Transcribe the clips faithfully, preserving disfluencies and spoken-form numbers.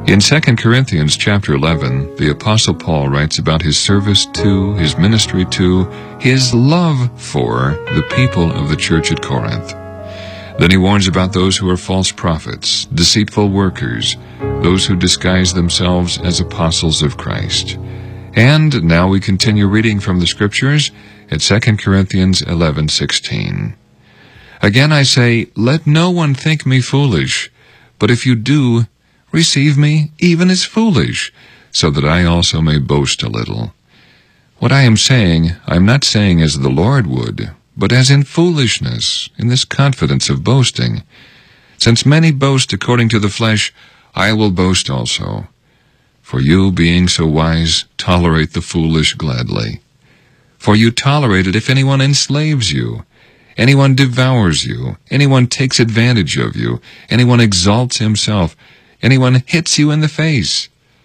In Second Corinthians chapter eleven, the Apostle Paul writes about his service to, his ministry to, his love for the people of the church at Corinth. Then he warns about those who are false prophets, deceitful workers, those who disguise themselves as apostles of Christ. And now we continue reading from the Scriptures at Second Corinthians eleven sixteen. Again I say, let no one think me foolish, but if you do, receive me even as foolish, so that I also may boast a little. What I am saying, I am not saying as the Lord would, but as in foolishness, in this confidence of boasting. Since many boast according to the flesh, I will boast also. For you, being so wise, tolerate the foolish gladly. For you tolerate it if anyone enslaves you, anyone devours you, anyone takes advantage of you, anyone exalts himself, anyone hits you in the face.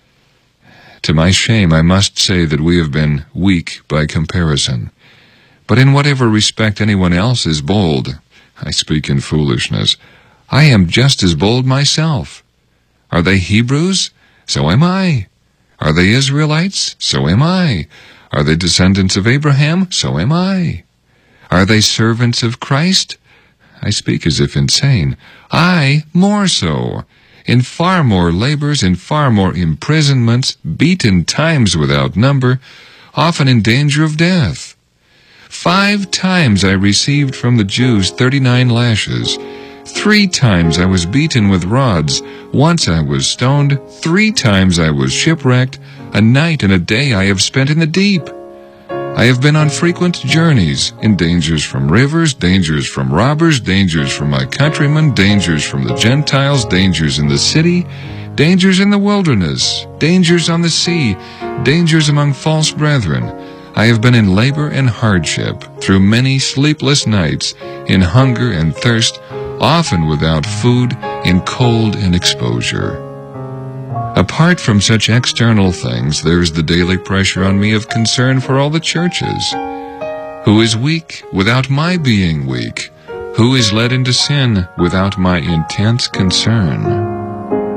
To my shame, I must say that we have been weak by comparison. But in whatever respect anyone else is bold, I speak in foolishness, I am just as bold myself. Are they Hebrews? So am I. Are they Israelites? So am I. Are they descendants of Abraham? So am I. Are they servants of Christ? I speak as if insane. I more so. In far more labors, in far more imprisonments, beaten times without number, often in danger of death. Five times I received from the Jews thirty-nine lashes. Three times I was beaten with rods. Once I was stoned. Three times I was shipwrecked. A night and a day I have spent in the deep. I have been on frequent journeys, in dangers from rivers, dangers from robbers, dangers from my countrymen, dangers from the Gentiles, dangers in the city, dangers in the wilderness, dangers on the sea, dangers among false brethren. I have been in labor and hardship, through many sleepless nights, in hunger and thirst, often without food, in cold and exposure. Apart from such external things, there is the daily pressure on me of concern for all the churches. Who is weak without my being weak? Who is led into sin without my intense concern?